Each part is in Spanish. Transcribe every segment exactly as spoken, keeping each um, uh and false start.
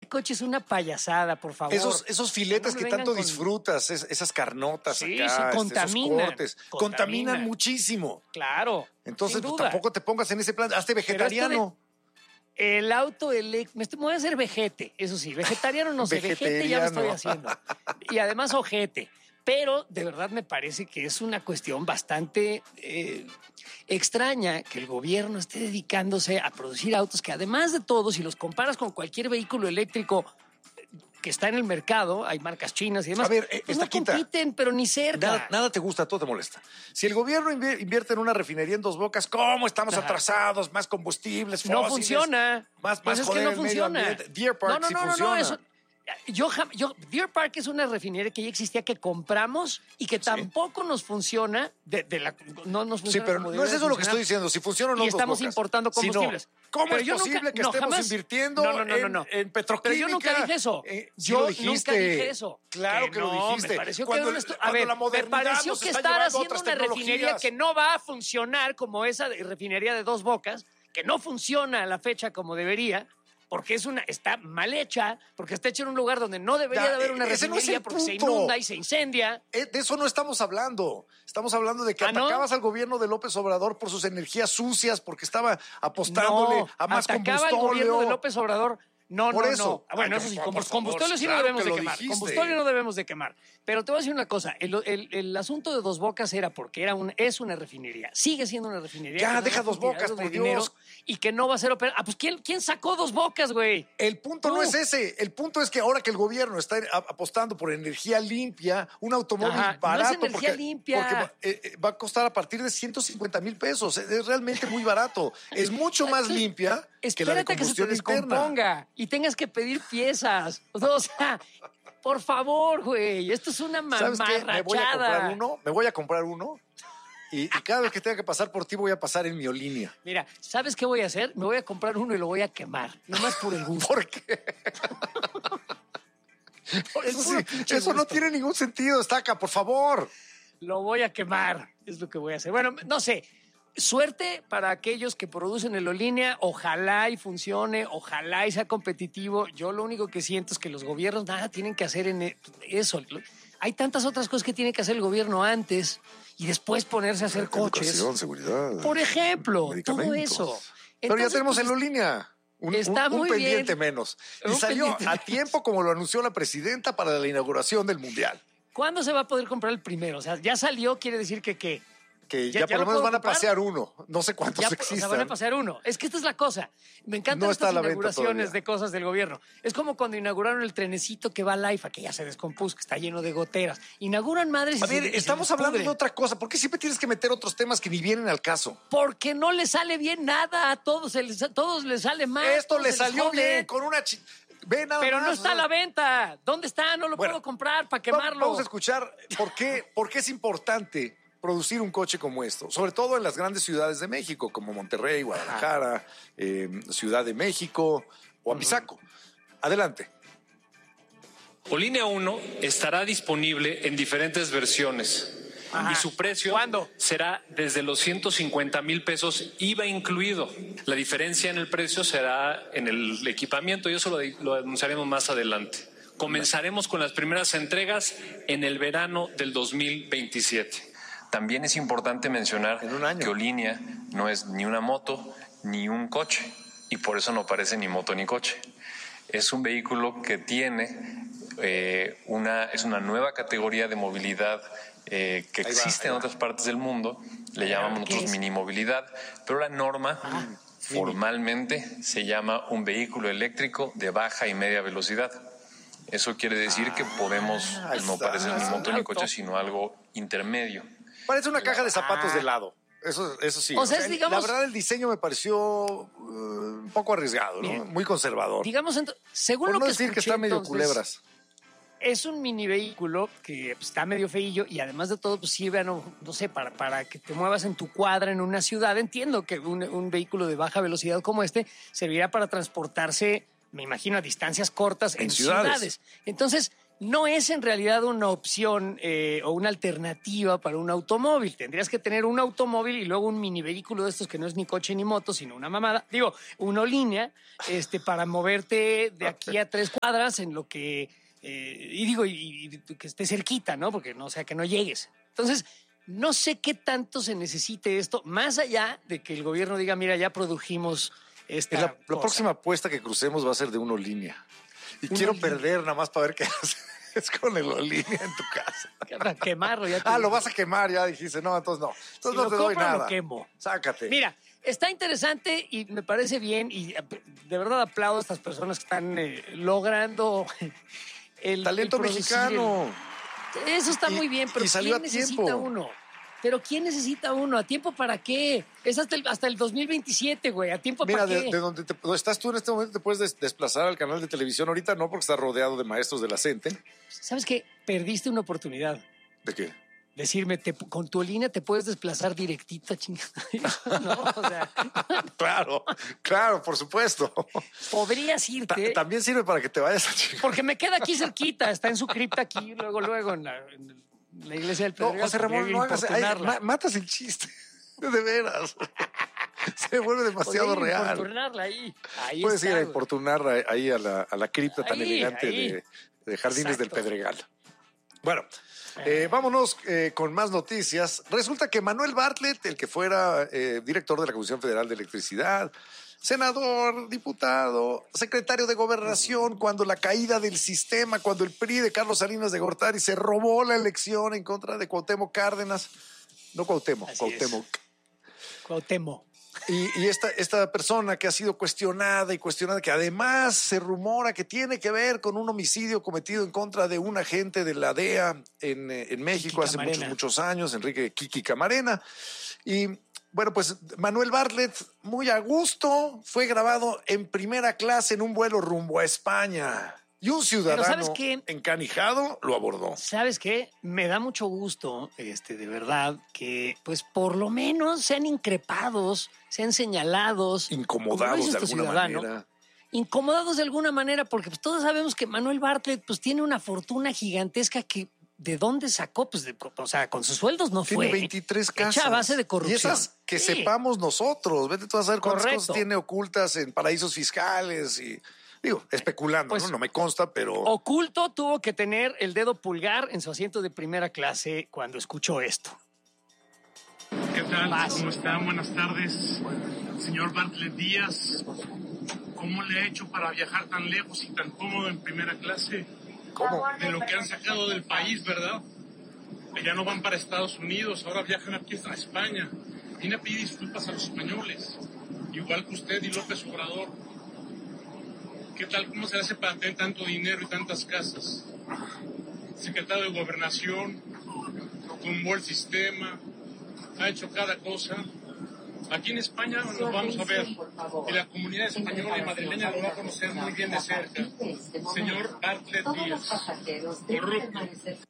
coche es una payasada, por favor. Esos, esos filetes no que tanto con... disfrutas, es, esas carnotas sí, acá, sí, contaminan, esos cortes, contaminan, contaminan muchísimo. Claro. Entonces, pues, tampoco te pongas en ese plan, hazte vegetariano. El auto eléctrico, me, me voy a hacer vejete, eso sí, vegetariano no sé, vejete ya me estoy haciendo. Y además ojete. Pero de verdad me parece que es una cuestión bastante eh, extraña que el gobierno esté dedicándose a producir autos que, además de todo, si los comparas con cualquier vehículo eléctrico que está en el mercado, hay marcas chinas y demás, a ver, eh, pues no compiten, pero ni cerca. Nada, nada te gusta, todo te molesta. Si el gobierno invierte en una refinería en Dos Bocas, ¿cómo estamos Ajá. atrasados? Más combustibles fósiles. No funciona. Más, pues más es que no funciona. Deer Park no, no, sí no, funciona. No, no, eso... Yo, yo, Deer Park es una refinería que ya existía, que compramos y que tampoco sí. nos funciona. De, de la, no nos funciona. Sí, pero como no es eso lo que estoy diciendo. Si funciona o no. Y estamos Dos Bocas, importando combustibles. Sino, ¿cómo pero es posible nunca, que no, estemos jamás, invirtiendo no, no, no, no, no. En, en petroquímica? Pero yo nunca dije eso. Eh, sí yo lo dijiste. nunca dije eso. Claro que, que lo no, dijiste. Me pareció cuando, que esto, a ver, la me pareció que estar haciendo una refinería que no va a funcionar como esa de, refinería de Dos Bocas, que no funciona a la fecha como debería. Porque es una, está mal hecha, porque está hecha en un lugar donde no debería da, de haber una refinería, no porque punto. se inunda y se incendia. Eh, de eso no estamos hablando. Estamos hablando de que ¿Ah, atacabas no? al gobierno de López Obrador por sus energías sucias, porque estaba apostándole no, a más atacaba combustóleo. al gobierno de López Obrador. No, por no, eso. no. Bueno, Ay, eso sí, por combustible sí claro no debemos de quemar. Dijiste. Combustible no debemos de quemar. Pero te voy a decir una cosa. El, el, el asunto de Dos Bocas era porque era un, es una refinería. Sigue siendo una refinería. Ya, deja Dos Bocas, por Dios. Y que no va a ser operada. Ah, pues ¿quién, ¿quién sacó Dos Bocas, güey? El punto uh. no es ese. El punto es que ahora que el gobierno está apostando por energía limpia, un automóvil Ajá, barato. No es energía porque, limpia. Porque va, eh, va a costar a partir de ciento cincuenta mil pesos. Es realmente muy barato. Es mucho más limpia que la de combustión que se te descomponga y tengas que pedir piezas. O sea, por favor, güey. Esto es una mamarrachada. Me voy a comprar uno. Me voy a comprar uno. Y, y cada vez que tenga que pasar por ti voy a pasar en mi Olínea. Mira, ¿sabes qué voy a hacer? Me voy a comprar uno y lo voy a quemar. Nomás por el gusto. ¿Por qué? por eso sí, eso no tiene ningún sentido, Estaca, por favor. Lo voy a quemar. Es lo que voy a hacer. Bueno, no sé. Suerte para aquellos que producen el Olínea. Ojalá y funcione. Ojalá y sea competitivo. Yo lo único que siento es que los gobiernos nada tienen que hacer en eso. Hay tantas otras cosas que tiene que hacer el gobierno antes y después ponerse a hacer Educación, coches. Seguridad. Por ejemplo, todo eso. Entonces, pero ya tenemos pues, el Olínea. Un, está un, un muy pendiente bien. menos. Y un salió a tiempo como lo anunció la presidenta para la inauguración del Mundial. ¿Cuándo se va a poder comprar el primero? O sea, ya salió, quiere decir que qué. Que ya, ya, ya por lo menos van comprar? a pasear uno. No sé cuántos ya, existan. O sea, van a pasear uno. Es que esta es la cosa. Me encantan no estas inauguraciones de cosas del gobierno. Es como cuando inauguraron el trenecito que va a Laifa, que ya se descompuso, que está lleno de goteras. Inauguran madres y A ver, se, estamos se hablando de otra cosa. ¿Por qué siempre tienes que meter otros temas que ni vienen al caso? Porque no le sale bien nada. A todos, les, a todos les sale mal. Esto le salió bien con una... Ch... Ve nada Pero más, no está o sea... a la venta. ¿Dónde está? No lo bueno, puedo comprar para quemarlo. Vamos a escuchar por qué, por qué es importante producir un coche como esto, sobre todo en las grandes ciudades de México, como Monterrey, Guadalajara, eh, Ciudad de México o Apizaco. Uh-huh. Adelante. Olínea uno estará disponible en diferentes versiones. Ajá. Y su precio ¿Cuándo? será desde los ciento cincuenta mil pesos, I V A incluido. La diferencia en el precio será en el equipamiento y eso lo, lo anunciaremos más adelante. Comenzaremos con las primeras entregas en el verano del dos mil veintisiete. También es importante mencionar que Olínea no es ni una moto ni un coche y por eso no parece ni moto ni coche. Es un vehículo que tiene eh, una, es una nueva categoría de movilidad eh, que ahí existe va, en otras partes del mundo. Le llamamos nosotros mini movilidad, pero la norma ah, formalmente mini. se llama un vehículo eléctrico de baja y media velocidad. Eso quiere decir ah, que podemos no parecer ni moto ni coche, sino algo intermedio. Parece una caja de zapatos ah. de lado. Eso, eso sí. O sea, o sea, digamos, la verdad, el diseño me pareció uh, un poco arriesgado, ¿no? Bien. Muy conservador. Digamos, ent- según Por lo no que decir escuché, que está medio entonces, culebras. Es un mini vehículo que pues, está medio feillo y además de todo, pues sirve, no, no sé, para, para que te muevas en tu cuadra en una ciudad. Entiendo que un, un vehículo de baja velocidad como este servirá para transportarse, me imagino, a distancias cortas en, en ciudades. ciudades. Entonces, no es en realidad una opción eh, o una alternativa para un automóvil. Tendrías que tener un automóvil y luego un mini vehículo de estos que no es ni coche ni moto, sino una mamada. Digo, una línea este, para moverte de aquí a tres cuadras en lo que... Eh, y digo, y, y que esté cerquita, ¿no? Porque no, o sea, que no llegues. Entonces, no sé qué tanto se necesite esto, más allá de que el gobierno diga, mira, ya produjimos esta la, la cosa. próxima apuesta que crucemos va a ser de una línea. Y Una quiero línea. perder nada más para ver qué haces con el línea en tu casa. Para quemarlo. Ya te Ah, digo. lo vas a quemar, ya dijiste. No, entonces no. Entonces Si no lo te doy compro, nada. lo quemo. Sácate. Mira, está interesante y me parece bien y de verdad aplaudo a estas personas que están eh, logrando el Talento el producir mexicano. el- Eso está Y- muy bien, pero y salió ¿quién a tiempo. necesita uno? ¿Pero quién necesita uno? ¿A tiempo para qué? Es hasta el, hasta el dos mil veintisiete, güey. ¿A tiempo Mira, para de, qué? de donde, te- donde estás tú en este momento te puedes des- desplazar al canal de televisión. Ahorita no, porque estás rodeado de maestros de la CENTE. ¿Sabes qué? Perdiste una oportunidad. ¿De qué? Decirme, te- con tu línea te puedes desplazar directito, chingada. No, o sea, Claro, claro, por supuesto. podrías Ta- irte. También sirve para que te vayas a chingar. Porque me queda aquí cerquita, está en su cripta aquí, luego, luego en la, en la iglesia del No, Pedregal. José Ramón, podría no hagas. ay, importunarla. ma- matas el chiste. De veras. Se vuelve demasiado Podría real. importunarla ahí. Ahí Puedes ir está, a güey. importunar a- ahí a la, a la cripta tan Ahí, elegante ahí. de, de Jardines del Exacto. Pedregal. Bueno, eh, vámonos eh, con más noticias. Resulta que Manuel Bartlett, el que fuera eh, director de la Comisión Federal de Electricidad, senador, diputado, secretario de Gobernación, cuando la caída del sistema, cuando el P R I de Carlos Salinas de Gortari se robó la elección en contra de Cuauhtémoc Cárdenas. No Cuauhtémoc, Así Cuauhtémoc. Cuauhtémoc. Y, y esta, esta persona que ha sido cuestionada y cuestionada, que además se rumora que tiene que ver con un homicidio cometido en contra de un agente de la D E A en, eh, en México Kiki hace Camarena. muchos, muchos años, Enrique Kiki Camarena. Y bueno, pues Manuel Bartlett, muy a gusto, fue grabado en primera clase en un vuelo rumbo a España. Y un ciudadano ¿sabes qué? encanijado lo abordó. ¿Sabes qué? Me da mucho gusto, este, de verdad, que pues por lo menos sean increpados, sean señalados. como lo Incomodados hizo de este alguna ciudadano. manera. Incomodados de alguna manera, porque pues, todos sabemos que Manuel Bartlett pues, tiene una fortuna gigantesca que ¿de dónde sacó? Pues, de- o sea, con sus sueldos no Tiene fue. veintitrés Hecha casas. a base de corrupción. Y esas que Sí. sepamos nosotros. Vete tú a saber cuántas Correcto. cosas tiene ocultas en paraísos fiscales y, digo, especulando, Pues, ¿no? No me consta, pero... Oculto tuvo que tener el dedo pulgar en su asiento de primera clase cuando escuchó esto. ¿Qué tal? Vas. ¿Cómo están? Buenas tardes. Señor Bartlett Díaz, ¿cómo le ha hecho para viajar tan lejos y tan cómodo en primera clase? ¿Cómo? De lo que han sacado del país, ¿verdad? Ya no van para Estados Unidos, ahora viajan aquí a España. Viene a pedir disculpas a los españoles, igual que usted y López Obrador. ¿Qué tal? ¿Cómo se hace para tener tanto dinero y tantas casas? Secretario de Gobernación, tumbó el sistema, ha hecho cada cosa. Aquí en España nos vamos a ver y la comunidad española y madrileña lo va a conocer muy bien de cerca. Señor Bartlett Díaz, corrupto.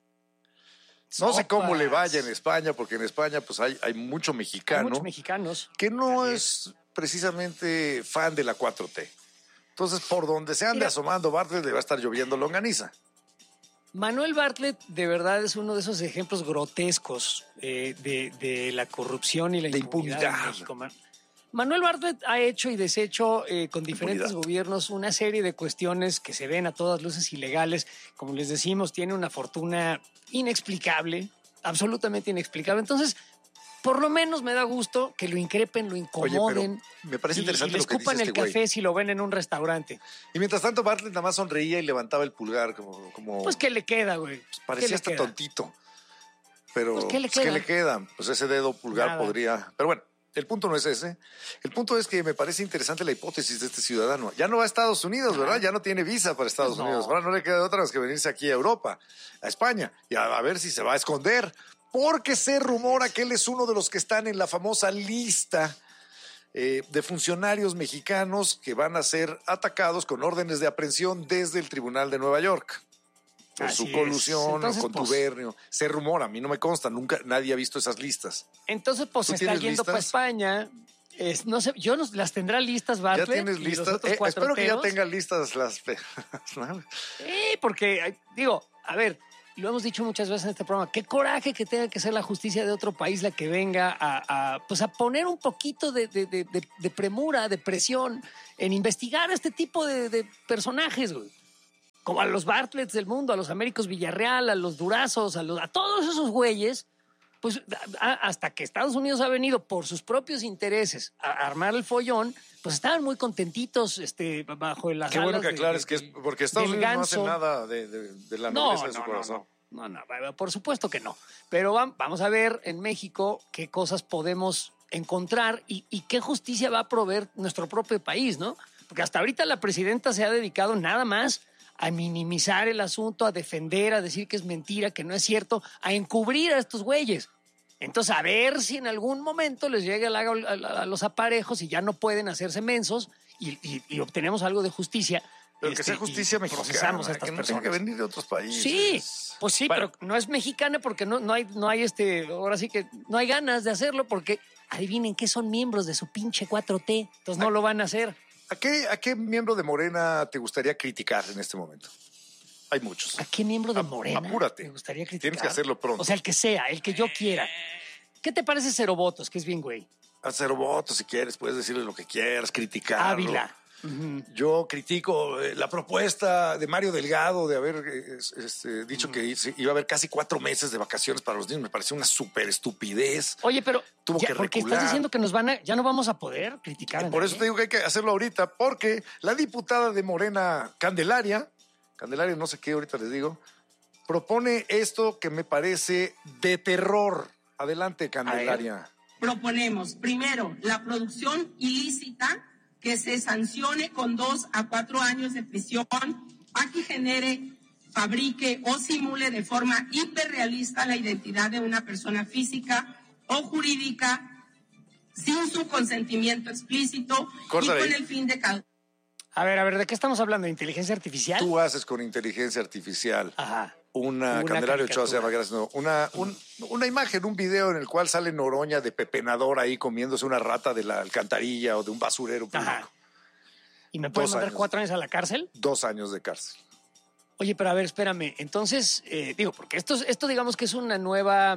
No sé cómo Sopas. le vaya en España, porque en España pues hay, hay mucho Hay mexicano muchos mexicanos. que no Así es precisamente fan de la cuatro T. Entonces, por donde se ande Mira. asomando Bartlett, le va a estar lloviendo longaniza. Manuel Bartlett de verdad es uno de esos ejemplos grotescos eh, de, de la corrupción y la De impunidad, impunidad. en México. Man- Manuel Bartlett ha hecho y deshecho eh, con diferentes Impunidad. gobiernos una serie de cuestiones que se ven a todas luces ilegales. Como les decimos, tiene una fortuna inexplicable, absolutamente inexplicable. Entonces, por lo menos me da gusto que lo increpen, lo Oye, incomoden. pero me parece y- interesante y le lo que dice escupan el este güey. café si lo ven en un restaurante. Y mientras tanto, Bartlett nada más sonreía y levantaba el pulgar como... como Pues, ¿qué le queda, güey? pues, ¿Qué parecía le hasta queda? tontito. Pero, Pues, ¿qué le pues, ¿qué queda? le queda? Pues ese dedo pulgar Nada. podría... Pero bueno, el punto no es ese. El punto es que me parece interesante la hipótesis de este ciudadano. Ya no va a Estados Unidos, ¿verdad? Ya no tiene visa para Estados Pues no. Unidos. Ahora no le queda otra más que venirse aquí a Europa, a España, y a, a ver si se va a esconder. Porque se rumora que él es uno de los que están en la famosa lista eh, de funcionarios mexicanos que van a ser atacados con órdenes de aprehensión desde el Tribunal de Nueva York. Por Así su es. colusión Entonces, o contubernio. Se rumora, a mí no me consta, nunca nadie ha visto esas listas. Entonces, pues ¿Tú se está tienes yendo para listas? España. Es, no sé, yo no, las tendrá listas, Bartlett. ¿Ya tienes y los listas? otros Eh, cuatro espero que ya teos. tengan listas las... Sí, porque, ay, digo, a ver, lo hemos dicho muchas veces en este programa, qué coraje que tenga que ser la justicia de otro país la que venga a, a, pues a poner un poquito de, de, de, de, de premura, de presión en investigar a este tipo de, de personajes, güey. Como a los Bartletts del mundo, a los Américos Villarreal, a los Durazos, a, los, a todos esos güeyes, pues a, hasta que Estados Unidos ha venido por sus propios intereses a armar el follón, pues estaban muy contentitos este, bajo las Qué bueno alas que aclares de, que es porque Estados Unidos ganso. no hace nada de, de, de la No, nobleza de su no, corazón. No, no, no, por supuesto que no. Pero vamos a ver en México qué cosas podemos encontrar y, y qué justicia va a proveer nuestro propio país, ¿no? Porque hasta ahorita la presidenta se ha dedicado nada más a minimizar el asunto, a defender, a decir que es mentira, que no es cierto, a encubrir a estos güeyes. Entonces, a ver si en algún momento les llega a, a, a los aparejos y ya no pueden hacerse mensos y, y, y obtenemos algo de justicia. Pero este, que sea justicia mexicana, procesamos a estas que no personas. tenga que venir de otros países. Sí, pues sí, bueno, pero no es mexicana porque no, no hay, no hay este, ahora sí que no hay ganas de hacerlo porque adivinen que son miembros de su pinche cuatro T, entonces no lo van a hacer. ¿A qué, ¿A qué miembro de Morena te gustaría criticar en este momento? Hay muchos. ¿A qué miembro de Morena Apúrate. me gustaría criticar? Tienes que hacerlo pronto. O sea, el que sea, el que yo quiera. ¿Qué te parece Cero Votos, que es bien güey? A Cero Votos, si quieres, puedes decirle lo que quieras, criticarlo. Ávila. Uh-huh. Yo critico eh, la propuesta de Mario Delgado de haber eh, este, dicho uh-huh. que iba a haber casi cuatro meses de vacaciones para los niños. Me pareció una súper estupidez. Oye, pero tuvo ya, que porque recular. estás diciendo que nos van a, ya no vamos a poder criticar. Por eso te digo que hay que hacerlo ahorita, porque la diputada de Morena, Candelaria, Candelaria no sé qué, ahorita les digo, propone esto que me parece de terror. Adelante, Candelaria. Proponemos, primero, la producción ilícita que se sancione con dos a cuatro años de prisión a que genere, fabrique o simule de forma hiperrealista la identidad de una persona física o jurídica sin su consentimiento explícito. Córtale. Y con el fin de... A ver, a ver, ¿de qué estamos hablando? ¿De inteligencia artificial? Tú haces con inteligencia artificial Ajá. una, una Candelaria Ochoa se llama, gracias, no, una, un, una imagen, un video en el cual sale Noroña de pepenador ahí comiéndose una rata de la alcantarilla o de un basurero público. Ajá. ¿Y me pueden mandar años, cuatro años a la cárcel? Dos años de cárcel. Oye, pero a ver, espérame. Entonces, eh, digo, porque esto, esto digamos que es una nueva...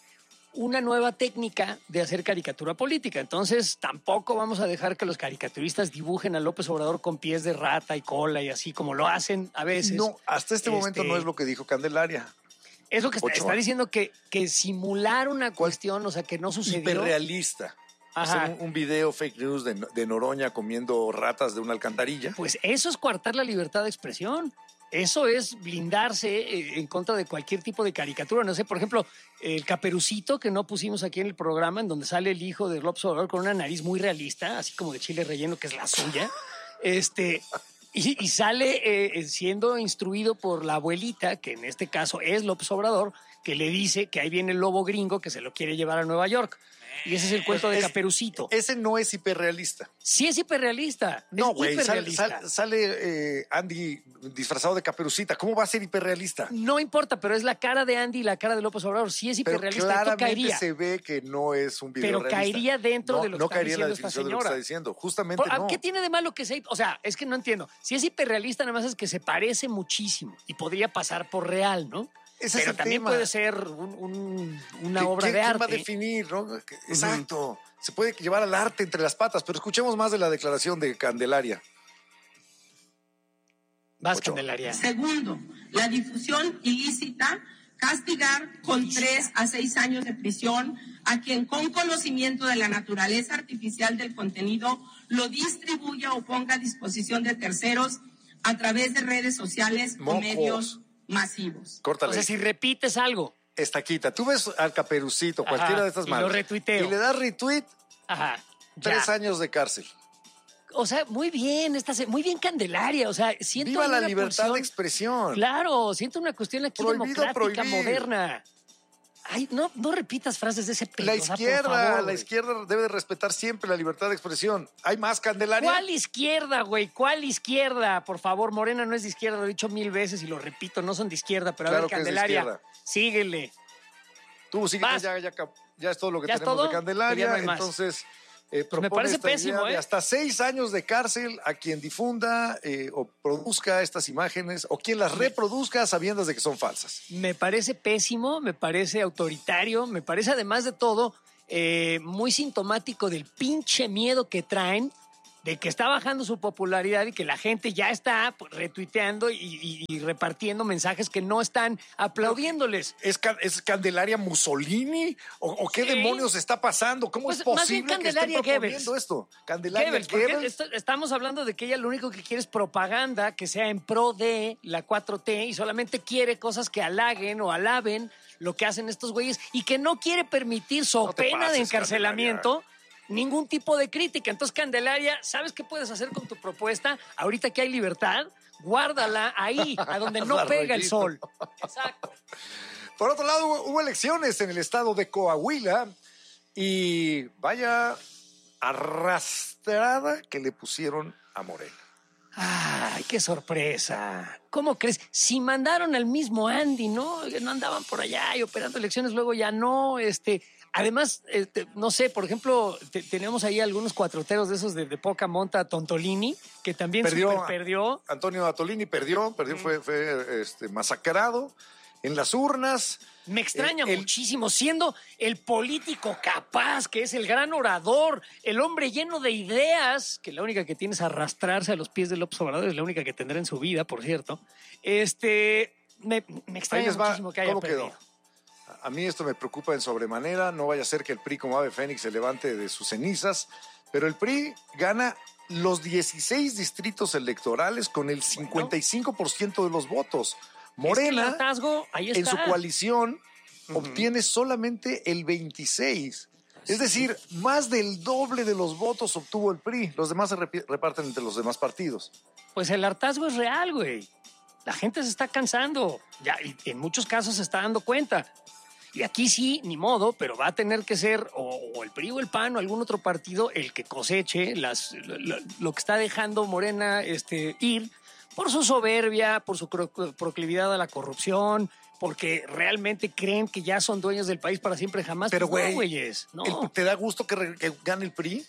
una nueva técnica de hacer caricatura política. Entonces, tampoco vamos a dejar que los caricaturistas dibujen a López Obrador con pies de rata y cola y así como lo hacen a veces. No, hasta este, este momento no es lo que dijo Candelaria. Es lo que está, está diciendo, que, que simular una cuestión, o sea, que no sucedió. Hiperrealista. Ajá. Hacer un, un video fake news de, de Noroña comiendo ratas de una alcantarilla. Pues eso es coartar la libertad de expresión. Eso es blindarse en contra de cualquier tipo de caricatura. No sé, por ejemplo, el Caperucito que no pusimos aquí en el programa, en donde sale el hijo de López Obrador con una nariz muy realista, así como de chile relleno, que es la suya. Este, y, y sale eh, siendo instruido por la abuelita, que en este caso es López Obrador, que le dice que ahí viene el lobo gringo que se lo quiere llevar a Nueva York. Y ese es el cuento de Caperucito. Ese no es hiperrealista. Sí es hiperrealista. No, güey, sale, sal, sale eh, Andy disfrazado de Caperucita. ¿Cómo va a ser hiperrealista? No importa, pero es la cara de Andy y la cara de López Obrador. Sí es hiperrealista. Pero claramente caería. se ve que no es un video Pero realista. caería dentro no, de lo que no está caería diciendo en la esta definición señora. de lo que está diciendo. Justamente Por, no. ¿Qué tiene de malo que sea? O sea, es que no entiendo. Si es hiperrealista, nada más es que se parece muchísimo y podría pasar por real, ¿no? Ese pero es también tema. puede ser un, un, una ¿Qué, obra ¿quién, de arte. ¿Quién va a definir? ¿No? Exacto. Uh-huh. Se puede llevar al arte entre las patas, pero escuchemos más de la declaración de Candelaria. Vas, Ocho. Candelaria. Segundo, la difusión ilícita, castigar con tres a seis años de prisión a quien con conocimiento de la naturaleza artificial del contenido lo distribuya o ponga a disposición de terceros a través de redes sociales Mocos. o medios masivos. Córtale. O sea, si repites algo. Estaquita, tú ves al Caperucito, Ajá, cualquiera de estas y manos. lo retuiteo. Y le das retweet. Ajá. Tres años de cárcel. O sea, muy bien, esta, muy bien Candelaria. O sea, siento Viva la una libertad pulsión, de expresión. Claro, siento una cuestión aquí Prohibido, democrática, prohibir. moderna. Ay, no, no repitas frases de ese pedo. La o sea, izquierda, por favor, la güey. izquierda debe de respetar siempre la libertad de expresión. ¿Hay más, Candelaria? ¿Cuál izquierda, güey? ¿Cuál izquierda? Por favor, Morena no es de izquierda, lo he dicho mil veces y lo repito, no son de izquierda, pero Claro a ver, que es de Candelaria, izquierda. síguele. Tú sigue, ya, ya, ya es todo lo que ¿Ya es tenemos todo? de Candelaria. Ya no hay más. Entonces, Eh, Me parece pésimo, ¿eh? Hasta seis años de cárcel a quien difunda eh, o produzca estas imágenes o quien las reproduzca sabiendo de que son falsas. Me parece pésimo, me parece autoritario, me parece además de todo eh, muy sintomático del pinche miedo que traen de que está bajando su popularidad y que la gente ya está retuiteando y, y, y repartiendo mensajes que no están aplaudiéndoles. ¿Es, ¿Es Candelaria Mussolini? ¿O, o qué sí. demonios está pasando? ¿Cómo pues, es posible que estén proponiendo esto? Candelaria Goebbels. Goebbels. Estamos hablando de que ella lo único que quiere es propaganda que sea en pro de la cuatro T y solamente quiere cosas que halaguen o alaben lo que hacen estos güeyes y que no quiere permitir so no pena pases, de encarcelamiento. Candelaria. Ningún tipo de crítica. Entonces, Candelaria, ¿sabes qué puedes hacer con tu propuesta? Ahorita que hay libertad, guárdala ahí, a donde no pega el sol. Exacto. Por otro lado, hubo elecciones en el estado de Coahuila y vaya arrastrada que le pusieron a Morena. ¡Ay, qué sorpresa! ¿Cómo crees? Si mandaron al mismo Andy, ¿no? No andaban por allá y operando elecciones, luego ya no, este... Además, este, no sé, por ejemplo, te, tenemos ahí algunos cuatroteros de esos de, de poca monta, Tontolini, que también perdió. perdió. Antonio Atolini perdió, perdió, mm. fue, fue este, masacrado en las urnas. Me extraña el, muchísimo, siendo el político capaz, que es el gran orador, el hombre lleno de ideas, que la única que tiene es arrastrarse a los pies de López Obrador, es la única que tendrá en su vida, por cierto. Este, me, me extraña muchísimo que haya ¿Cómo perdido. Quedó? A mí esto me preocupa en sobremanera, no vaya a ser que el P R I como ave fénix se levante de sus cenizas, pero el P R I gana los dieciséis distritos electorales con el cincuenta y cinco por ciento de los votos. Morena, es que el ahí está. En su coalición, uh-huh. obtiene solamente el veintiséis. Es decir, más del doble de los votos obtuvo el P R I. Los demás se reparten entre los demás partidos. Pues el hartazgo es real, güey. La gente se está cansando. Ya, y en muchos casos se está dando cuenta. Y aquí sí, ni modo, pero va a tener que ser o, o el P R I o el P A N o algún otro partido el que coseche las, lo, lo que está dejando Morena este, ir por su soberbia, por su proclividad a la corrupción, porque realmente creen que ya son dueños del país para siempre jamás. Pero, pues, güey, no, no. ¿te da gusto que, re, que gane el P R I?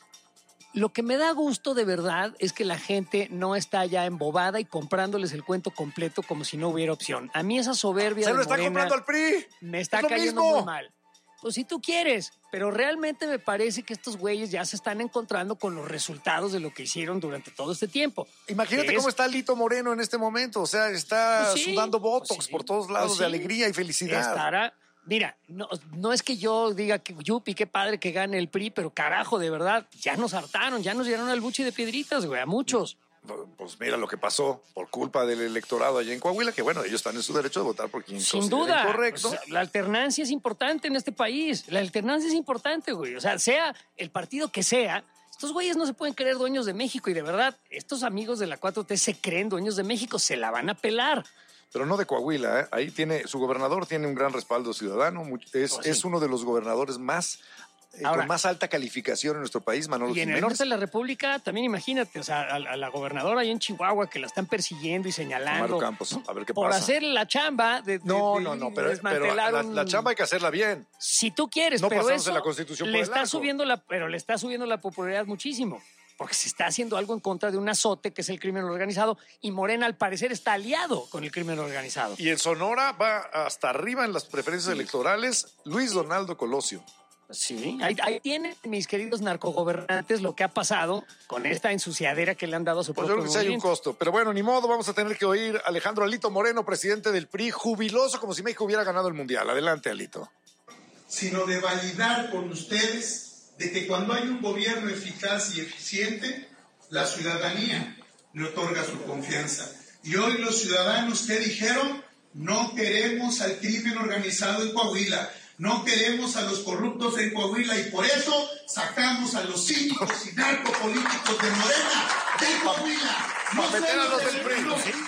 Lo que me da gusto de verdad es que la gente no está ya embobada y comprándoles el cuento completo como si no hubiera opción. A mí esa soberbia Se de lo está Morena comprando al P R I. Me está cayendo mismo. muy mal. Pues si tú quieres, pero realmente me parece que estos güeyes ya se están encontrando con los resultados de lo que hicieron durante todo este tiempo. Imagínate cómo es... está Lito Moreno en este momento. O sea, está pues sí, sudando botox pues sí, por todos lados pues sí. de alegría y felicidad. Estará... Mira, no, no es que yo diga que yupi, qué padre que gane el P R I, pero carajo, de verdad, ya nos hartaron, ya nos dieron al buche de piedritas, güey, a muchos. Pues mira lo que pasó por culpa del electorado allá en Coahuila, que bueno, ellos están en su derecho de votar por quien Sin duda, correcto. O sea, la alternancia es importante en este país, la alternancia es importante, güey, o sea, sea el partido que sea, estos güeyes no se pueden creer dueños de México y de verdad, estos amigos de la cuatro T se creen dueños de México, se la van a pelar. Pero no de Coahuila, ¿eh? Ahí tiene, su gobernador tiene un gran respaldo ciudadano, es, oh, sí. es uno de los gobernadores más, eh, Ahora, con más alta calificación en nuestro país, Manolo Y en Jiménez. el norte de la República, también imagínate, o sea, a, a la gobernadora ahí en Chihuahua que la están persiguiendo y señalando. Mario Campos, a ver qué por pasa. Por hacer la chamba de, de No, de, no, no, pero, pero la, un... la chamba hay que hacerla bien. Si tú quieres, no pero eso la Constitución le por está subiendo la, pero le está subiendo la popularidad muchísimo. Porque se está haciendo algo en contra de un azote que es el crimen organizado y Morena al parecer está aliado con el crimen organizado. Y en Sonora va hasta arriba en las preferencias sí. electorales Luis Donaldo Colosio. Sí, ahí, ahí tienen mis queridos narcogobernantes lo que ha pasado con esta ensuciadera que le han dado a su pues propio yo creo que sí hay un costo, pero bueno, ni modo, vamos a tener que oír a Alejandro Alito Moreno, presidente del P R I, jubiloso como si México hubiera ganado el Mundial. Adelante, Alito. Sino de validar con ustedes de que cuando hay un gobierno eficaz y eficiente, la ciudadanía le otorga su confianza. Y hoy los ciudadanos que dijeron, no queremos al crimen organizado en Coahuila, no queremos a los corruptos en Coahuila y por eso sacamos a los cínicos y narcopolíticos de Morena de Coahuila. No a meter a los del P R I. ¿Sí?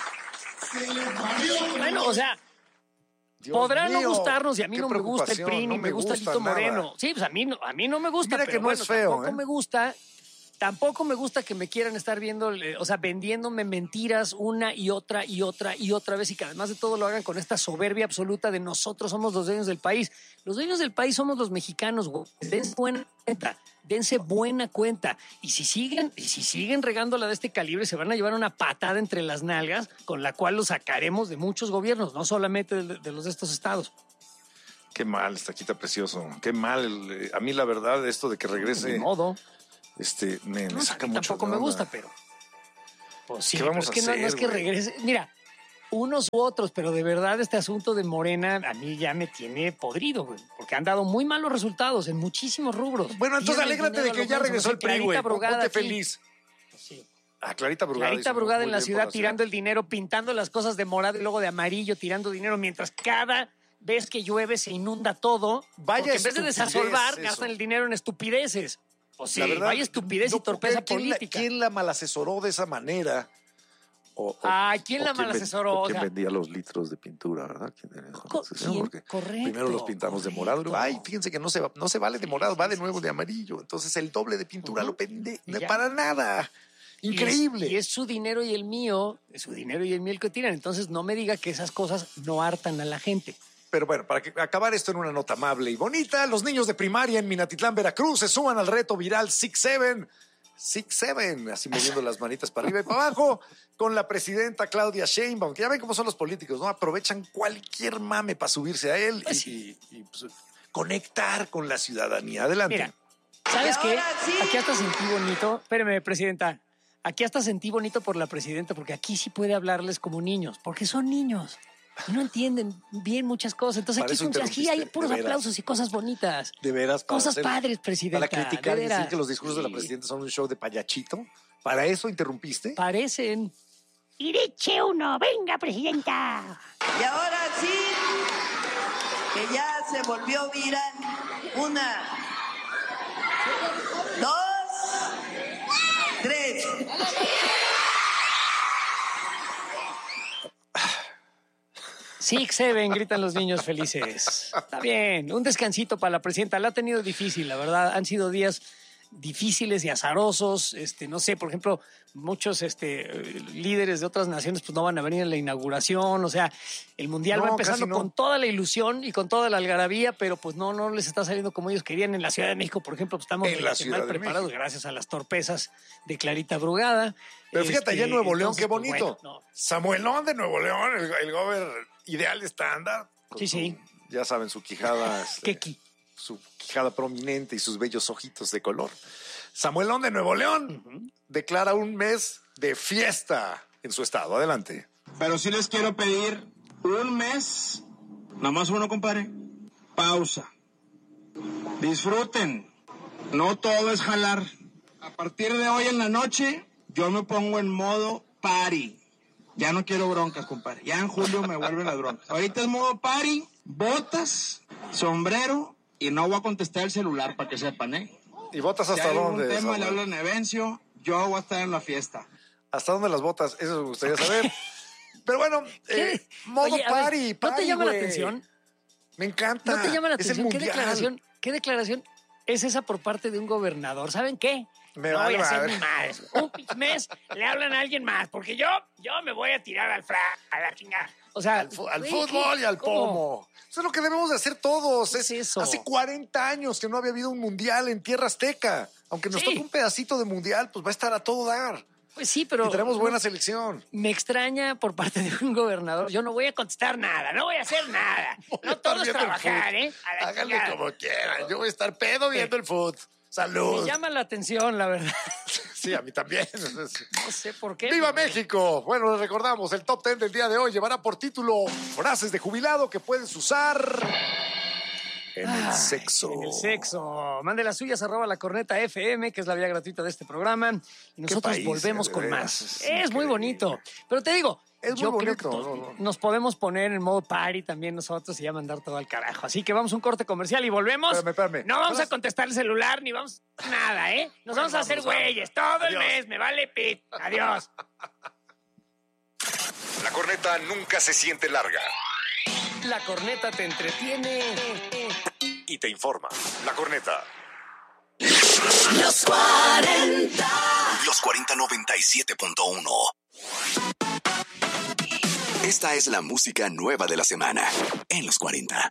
Se les barrió. Bueno, o sea... Dios Podrá mío, no gustarnos y a mí no me gusta el P R I, no ni me gusta Lito Moreno. Sí, pues a mí, no, a mí no me gusta. Mira pero que no bueno, es feo. Tampoco ¿eh? me gusta Tampoco me gusta que me quieran estar viendo, o sea, vendiéndome mentiras una y otra y otra y otra vez y que además de todo lo hagan con esta soberbia absoluta de nosotros somos los dueños del país. Los dueños del país somos los mexicanos, güey. Dense buena cuenta, dense buena cuenta. Y si siguen, y si siguen regándola de este calibre, se van a llevar una patada entre las nalgas con la cual los sacaremos de muchos gobiernos, no solamente de, de los de estos estados. Qué mal, Estaquita precioso. Qué mal. A mí la verdad, esto de que regrese... De modo. Este, me, me no, saca a mí mucho. Tampoco me gusta, pero. Pues sí, ¿qué vamos pero es que a hacer, no, no es que güey? regrese. Mira, unos u otros, pero de verdad este asunto de Morena a mí ya me tiene podrido, güey. Porque han dado muy malos resultados en muchísimos rubros. Bueno, entonces Pierden alégrate de dinero que a lo ya menso. regresó No el sé, P R I, güey. Clarita Brugada Ponte aquí. feliz. Pues sí. Ah, Clarita Brugada. Clarita hizo Brugada muy en la bien ciudad por tirando el dinero, pintando las cosas de morado y luego de amarillo, tirando dinero, mientras cada vez que llueve se inunda todo. Vaya porque en vez de estupidez desasolvar, eso. gastan el dinero en estupideces. Pues sí, La verdad, vaya estupidez no y torpeza puedo creer, ¿quién política. La, ¿Quién la malasesoró de esa manera? O, o, Ay, ¿quién o la ven- malasesoró? o O ¿Quién sea, vendía los litros de pintura, verdad? ¿Quién era esa Co- asociación? ¿quién? Porque Correcto, primero los pintamos de morado. y luego, correcto. ay, fíjense que no se va, no se vale de morado, sí, va de sí, nuevo sí. de amarillo. Entonces el doble de pintura Ujú. lo pende Y ya. para nada. Increíble. Y es, y es su dinero y el mío, es su dinero y el mío el que tiran. Entonces no me diga que esas cosas no hartan a la gente. Pero bueno, para que, acabar esto en una nota amable y bonita, los niños de primaria en Minatitlán, Veracruz, se suman al reto viral Six Seven. Six Seven, así moviendo las manitas para arriba y para abajo, con la presidenta Claudia Sheinbaum, que ya ven cómo son los políticos, ¿no? Aprovechan cualquier mame para subirse a él Pues y, y, y, pues, conectar con la ciudadanía. Adelante. Mira, ¿sabes Y qué? ahora sí. Aquí hasta sentí bonito. Espérame, presidenta. Aquí hasta sentí bonito por la presidenta, porque aquí sí puede hablarles como niños, porque son niños. Y no entienden bien muchas cosas. Entonces Para aquí, eso funciona- aquí hay interrumpiste, puros de veras. aplausos y cosas bonitas. De veras, para Cosas hacer- padres, presidenta. Para criticar de y decir veras. que los discursos de la Sí. presidenta son un show de payachito. ¿Para eso interrumpiste? Parecen. Y dice uno, venga, presidenta. Y ahora sí, que ya se volvió viral. Una, dos, tres. Six, seven, gritan los niños felices. Está bien, un descansito para la presidenta. La ha tenido difícil, la verdad. Han sido días difíciles y azarosos. Este, no sé, por ejemplo, muchos este, líderes de otras naciones pues no van a venir a la inauguración. O sea, el Mundial No, va empezando casi no. con toda la ilusión y con toda la algarabía, pero pues no, no les está saliendo como ellos querían. En la Ciudad de México, por ejemplo, pues estamos En la este, Ciudad mal de preparados México. gracias a las torpezas de Clarita Brugada. Pero fíjate, allá en Este, Nuevo León, entonces, qué pues, bonito. bueno, no. Samuelón de Nuevo León, el, el gober ideal estándar. con Sí, su- sí. Ya saben, su quijada, este, Keki. su quijada prominente y sus bellos ojitos de color. Samuelón de Nuevo León declara un mes de fiesta en su estado. Adelante. Pero sí les quiero pedir un mes, nada más uno, compadre. Pausa. Disfruten. No todo es jalar. A partir de hoy en la noche, yo me pongo en modo party. Ya no quiero broncas, compadre. Ya en julio me vuelven las broncas. Ahorita es modo party, botas, sombrero y no voy a contestar el celular para que sepan, ¿eh? ¿Y botas Si hasta hay algún dónde? tema, le Samuel? hablan a Evencio, yo voy a estar en la fiesta. ¿Hasta dónde las botas? Eso me gustaría saber. Pero bueno, ¿Qué? eh, modo Oye, a ver, party, ¿no party, te llama la güey. atención? Me encanta. ¿No te llama la Es el atención? ¿Qué mundial. declaración, ¿Qué declaración es esa por parte de un gobernador? ¿Saben qué? Me no vale voy a hacer madre. ni más. Un pinche mes le hablan a alguien más, porque yo, yo me voy a tirar al fra, a la chingada. O sea, Al, fu- al güey, fútbol ¿qué? y al ¿Cómo? pomo. Eso es lo que debemos de hacer todos. ¿Qué Es, es eso? Hace cuarenta años que no había habido un mundial en tierra azteca. Aunque nos Sí. toque un pedacito de mundial, pues va a estar a todo dar. Pues sí, pero... Y tenemos buena selección. Me extraña por parte de un gobernador. Yo no voy a contestar nada, no voy a hacer nada. No todo es Viendo el trabajar, fútbol. ¿eh? A la Háganle chingada. como quieran. Yo voy a estar pedo viendo el fútbol. Salud. Me llama la atención, la verdad. Sí, a mí también. No sé por qué. ¡Viva pero- México! Bueno, les recordamos, el top ten del día de hoy llevará por título frases de jubilado que puedes usar en el Ay, sexo. En el sexo. Mande las suyas, arroba la corneta F M, que es la vía gratuita de este programa. Y nosotros país, volvemos de con veras, más. es Es, muy increíble. bonito. Pero te digo, Es muy yo creo que bonito, todos no, no. nos podemos poner en modo party también nosotros y ya mandar todo al carajo. Así que vamos a un corte comercial y volvemos. Espérame, espérame. No vamos Hola. a contestar el celular ni vamos a nada, ¿eh? Nos vamos a hacer vámonos, güeyes todo el Adiós. mes. Me vale pit. Adiós. La corneta nunca se siente larga La corneta te entretiene. y te informa. La corneta. Los cuarenta. Los cuarenta noventa y siete punto uno. Esta es la música nueva de la semana en Los cuarenta.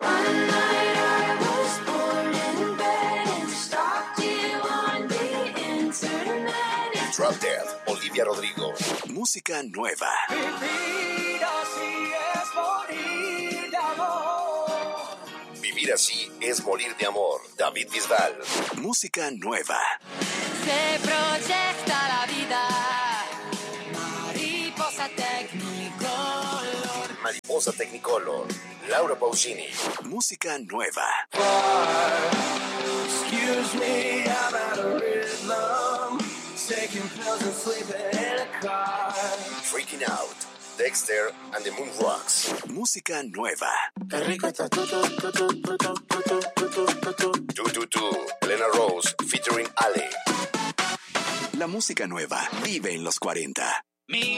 Drop Dead, Olivia Rodrigo. Música nueva. Vivir así es morir de amor. Vivir así es morir de amor. David Bisbal. Música nueva. Se proyecta la vida. Mariposa Technicolor. Mariposa Technicolor. Laura Pausini. Música nueva. Excuse me, I'm out of rhythm. Taking pills and sleeping in a car. Freaking Out. Dexter and the Moon Rocks. Música nueva. Tu Tu Tu. Elena Rose featuring Ale. La música nueva vive en Los cuarenta. Mi